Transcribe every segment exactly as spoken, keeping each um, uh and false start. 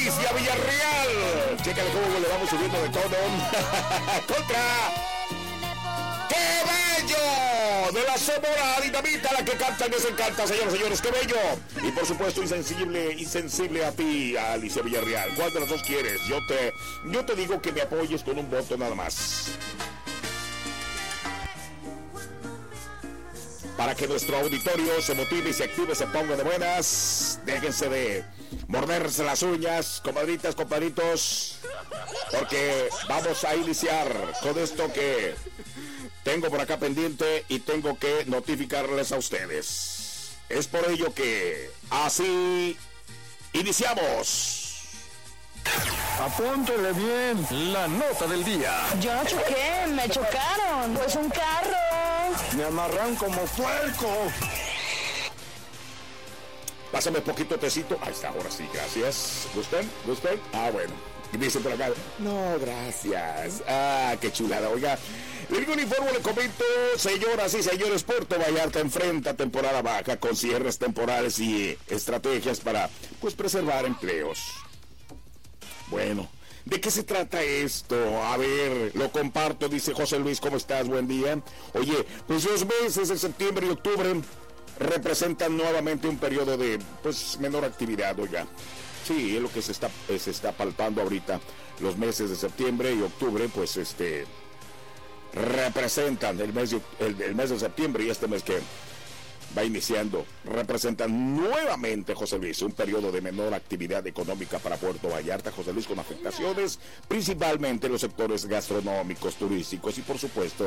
Alicia Villarreal. Chécale cómo le vamos subiendo de tono. Contra... ¡Qué bello! De la Sonora Dinamita, la que canta que se encanta, señores, señores, qué bello. Y por supuesto, insensible, insensible a ti, a Alicia Villarreal. ¿Cuál de las dos quieres? Yo te, yo te digo que me apoyes con un voto nada más. Para que nuestro auditorio se motive y se active, se ponga de buenas. Déjense de morderse las uñas, comadritas, compadritos. Porque vamos a iniciar con esto que tengo por acá pendiente y tengo que notificarles a ustedes. Es por ello que así iniciamos. Apúntele bien la nota del día. Yo no choqué, me chocaron. Pues un carro. Me amarran como puerco. Pásame poquito tecito. Ahí está, ahora sí, gracias. ¿Gustan? ¿Gustan? Ah, bueno. Y me dice por acá, no, gracias. Ah, qué chulada. Oiga, le digo un informe, le comento, señoras y señores, Puerto Vallarta enfrenta temporada baja con cierres temporales y estrategias para, pues, preservar empleos. Bueno, ¿de qué se trata esto? A ver, lo comparto, dice José Luis, ¿cómo estás? Buen día. Oye, pues los meses de septiembre y octubre representan nuevamente un periodo de, pues, menor actividad, oiga. Sí, es lo que se está, se está palpando ahorita. Los meses de septiembre y octubre, pues, este, representan el mes de, el, el mes de septiembre y este mes que va iniciando, representan nuevamente, José Luis, un periodo de menor actividad económica para Puerto Vallarta, José Luis, con afectaciones principalmente en los sectores gastronómicos, turísticos y, por supuesto,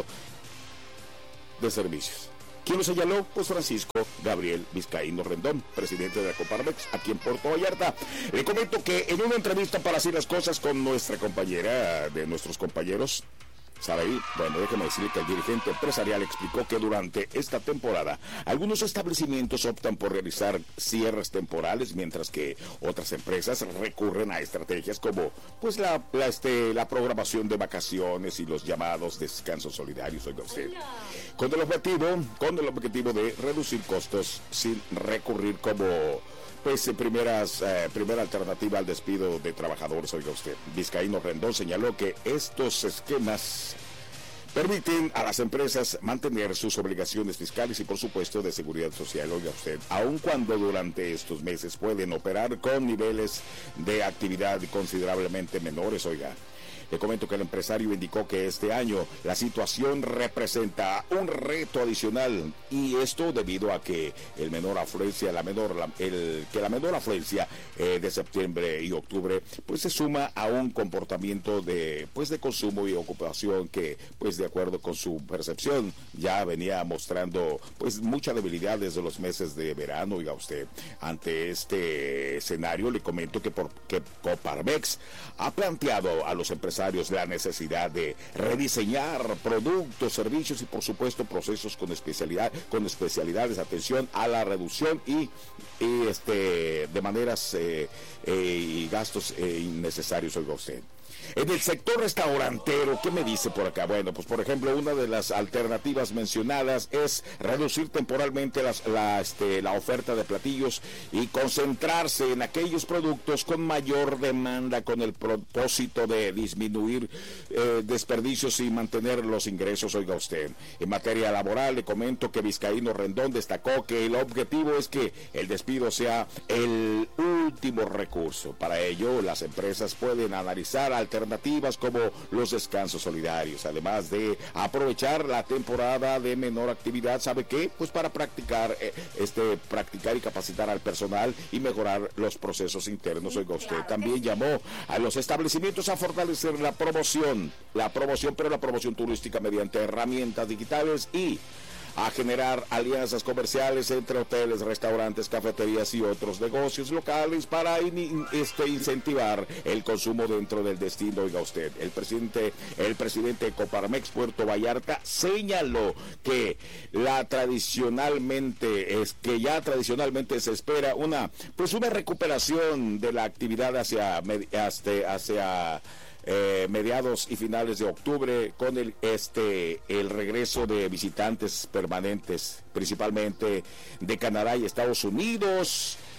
de servicios. ¿Quién lo señaló? Pues Francisco Gabriel Vizcaíno Rendón, presidente de la Coparmex, aquí en Puerto Vallarta. Le comento que en una entrevista para Así las Cosas con nuestra compañera, de nuestros compañeros, Saraí, bueno, déjeme decirle que el dirigente empresarial explicó que durante esta temporada algunos establecimientos optan por realizar cierres temporales, mientras que otras empresas recurren a estrategias como pues la, la, este, la programación de vacaciones y los llamados descansos solidarios, oiga usted, con el objetivo, con el objetivo de reducir costos sin recurrir como pues primeras, eh, primera alternativa al despido de trabajadores, oiga usted. Vizcaíno Rendón señaló que estos esquemas permiten a las empresas mantener sus obligaciones fiscales y, por supuesto, de seguridad social, oiga usted, aun cuando durante estos meses pueden operar con niveles de actividad considerablemente menores, oiga. Le comento que el empresario indicó que este año la situación representa un reto adicional, y esto debido a que el menor afluencia, la menor, la, el, que la menor afluencia eh, de septiembre y octubre, pues se suma a un comportamiento de, pues de consumo y ocupación que, pues de acuerdo con su percepción, ya venía mostrando, pues mucha debilidad desde los meses de verano, oiga usted. Ante este escenario, le comento que por que Coparmex ha planteado a los empresarios la necesidad de rediseñar productos, servicios y, por supuesto, procesos con especialidad, con especialidades, atención a la reducción y, y este de maneras eh, eh, y gastos eh, innecesarios, oiga usted. En el sector restaurantero, ¿qué me dice por acá? Bueno, pues por ejemplo, una de las alternativas mencionadas es reducir temporalmente las, la, este, la oferta de platillos y concentrarse en aquellos productos con mayor demanda, con el propósito de disminuir eh, desperdicios y mantener los ingresos, oiga usted. En materia laboral, le comento que Vizcaíno Rendón destacó que el objetivo es que el despido sea el último recurso. Para ello, las empresas pueden analizar alternativas alternativas como los descansos solidarios, además de aprovechar la temporada de menor actividad. ¿Sabe qué? Pues para practicar, eh, este, practicar y capacitar al personal y mejorar los procesos internos. Oiga usted, también llamó a los establecimientos a fortalecer la promoción, la promoción, pero la promoción turística mediante herramientas digitales y a generar alianzas comerciales entre hoteles, restaurantes, cafeterías y otros negocios locales para in, este, incentivar el consumo dentro del destino. Oiga usted, el presidente, el presidente de Coparmex Puerto Vallarta señaló que la tradicionalmente es que ya tradicionalmente se espera una pues una recuperación de la actividad hacia hacia, hacia Eh, mediados y finales de octubre, con el este el regreso de visitantes permanentes, principalmente de Canadá y Estados Unidos,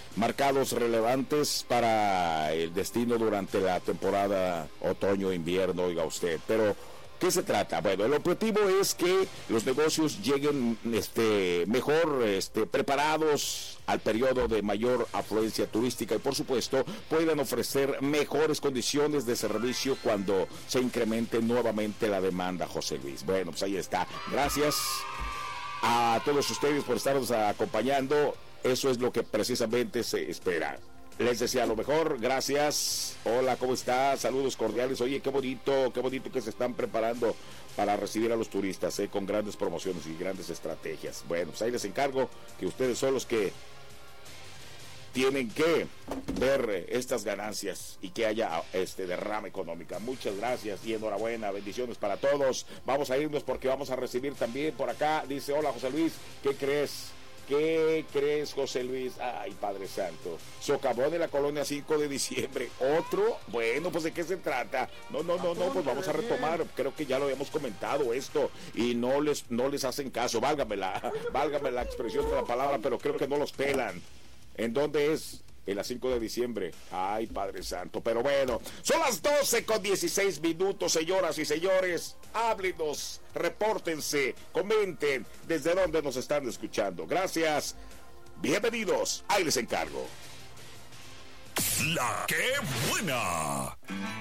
marcados relevantes para el destino durante la temporada otoño-invierno, oiga usted, pero ¿qué se trata? Bueno, el objetivo es que los negocios lleguen este, mejor este, preparados al periodo de mayor afluencia turística y, por supuesto, puedan ofrecer mejores condiciones de servicio cuando se incremente nuevamente la demanda, José Luis. Bueno, pues ahí está. Gracias a todos ustedes por estarnos acompañando. Eso es lo que precisamente se espera. Les deseo lo mejor, gracias. Hola, ¿cómo está? Saludos cordiales. Oye, qué bonito, qué bonito que se están preparando para recibir a los turistas, ¿eh? Con grandes promociones y grandes estrategias. Bueno, pues ahí les encargo que ustedes son los que tienen que ver estas ganancias y que haya este derrama económica. Muchas gracias y enhorabuena, bendiciones para todos. Vamos a irnos porque vamos a recibir también por acá. Dice, hola José Luis, ¿qué crees? ¿Qué crees, José Luis? Ay, Padre Santo. Socavón de la colonia cinco de diciembre. ¿Otro? Bueno, pues ¿de qué se trata? No, no, no, no, pues vamos a retomar. Creo que ya lo habíamos comentado esto y no les, no les hacen caso. Válgame la, válgame la expresión de la palabra, pero creo que no los pelan. ¿En dónde es? En la cinco de diciembre. Ay, Padre Santo. Pero bueno, son las doce con dieciséis minutos, señoras y señores. Háblenos, repórtense, comenten desde dónde nos están escuchando. Gracias. Bienvenidos. Ahí les encargo. La que buena.